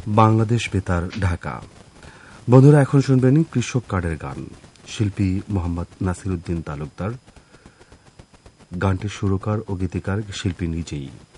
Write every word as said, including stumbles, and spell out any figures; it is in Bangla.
বাংলাদেশ বেতার, ঢাকা। বন্ধুরা, এখন শুনবেন কৃষক কার্ডের গান, শিল্পী মোহাম্মদ নাসিরউদ্দিন তালুকদার। গানটির সুরকার ও গীতিকার শিল্পী নিজেই।